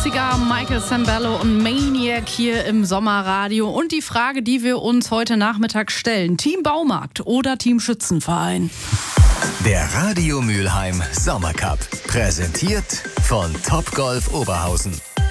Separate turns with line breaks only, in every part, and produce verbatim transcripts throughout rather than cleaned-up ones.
Klassiker, Michael Sembello und Maniac hier im Sommerradio. Und die Frage, die wir uns heute Nachmittag stellen: Team Baumarkt oder Team Schützenverein?
Der Radio Mülheim Sommercup, präsentiert von Topgolf Oberhausen.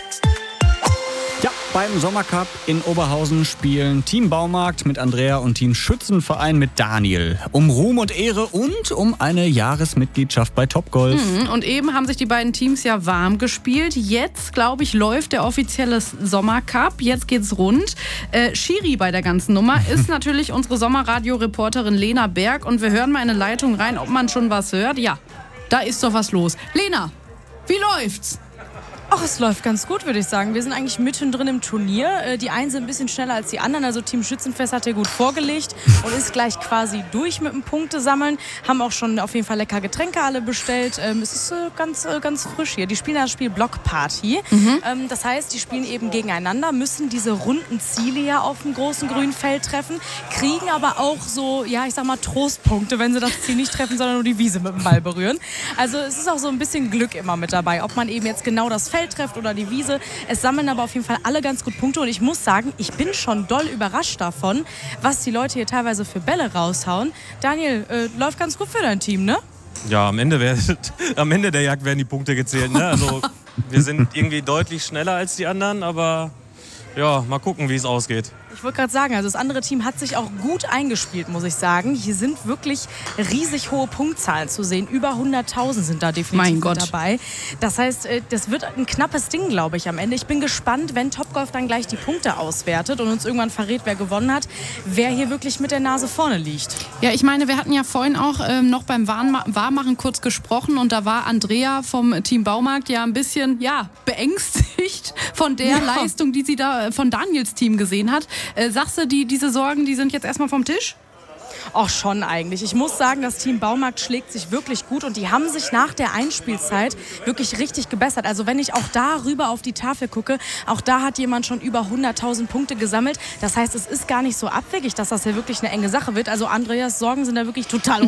Ja, beim Sommercup in Oberhausen spielen Team Baumarkt mit Andrea und Team Schützenverein mit Daniel. Um Ruhm und Ehre und um eine Jahresmitgliedschaft bei Topgolf.
Mhm, und eben haben sich die beiden Teams ja warm gespielt. Jetzt, glaube ich, läuft der offizielle Sommercup. Jetzt geht's rund. Äh, Schiri bei der ganzen Nummer ist natürlich unsere Sommerradio-Reporterin Lena Berg. Und wir hören mal in eine Leitung rein, ob man schon was hört. Ja, da ist doch was los. Lena, wie läuft's?
Ach, es läuft ganz gut, würde ich sagen. Wir sind eigentlich mittendrin im Turnier. Die einen sind ein bisschen schneller als die anderen. Also Team Schützenfest hat hier gut vorgelegt und ist gleich quasi durch mit dem Punktesammeln. Haben auch schon auf jeden Fall lecker Getränke alle bestellt. Es ist ganz, ganz frisch hier. Die spielen das Spiel Block Party. Mhm. Das heißt, die spielen eben gegeneinander, müssen diese runden Ziele ja auf dem großen grünen Feld treffen, kriegen aber auch so, ja, ich sag mal, Trostpunkte, wenn sie das Ziel nicht treffen, sondern nur die Wiese mit dem Ball berühren. Also es ist auch so ein bisschen Glück immer mit dabei, ob man eben jetzt genau das Feld trifft oder die Wiese. Es sammeln aber auf jeden Fall alle ganz gut Punkte und ich muss sagen, ich bin schon doll überrascht davon, was die Leute hier teilweise für Bälle raushauen. Daniel, äh, läuft ganz gut für dein Team, ne?
Ja, am Ende, wär, am Ende der Jagd werden die Punkte gezählt, ne? Also wir sind irgendwie deutlich schneller als die anderen, aber ja, mal gucken, wie es ausgeht.
Ich wollte gerade sagen, also das andere Team hat sich auch gut eingespielt, muss ich sagen. Hier sind wirklich riesig hohe Punktzahlen zu sehen. Über hunderttausend sind da definitiv
Mein
mit
Gott.
dabei. Das heißt, das wird ein knappes Ding, glaube ich, am Ende. Ich bin gespannt, wenn Topgolf dann gleich die Punkte auswertet und uns irgendwann verrät, wer gewonnen hat, wer hier wirklich mit der Nase vorne liegt.
Ja, ich meine, wir hatten ja vorhin auch ähm, noch beim Warma- Warmmachen kurz gesprochen und da war Andrea vom Team Baumarkt ja ein bisschen, ja, beängstigt von der
Ja.
Leistung, die sie da von Daniels Team gesehen hat. Äh, sagst du, die, diese Sorgen, die sind jetzt erstmal vom Tisch?
Auch schon eigentlich. Ich muss sagen, das Team Baumarkt schlägt sich wirklich gut und die haben sich nach der Einspielzeit wirklich richtig gebessert. Also wenn ich auch da rüber auf die Tafel gucke, auch da hat jemand schon über hunderttausend Punkte gesammelt. Das heißt, es ist gar nicht so abwegig, dass das ja wirklich eine enge Sache wird. Also Andreas Sorgen sind da wirklich total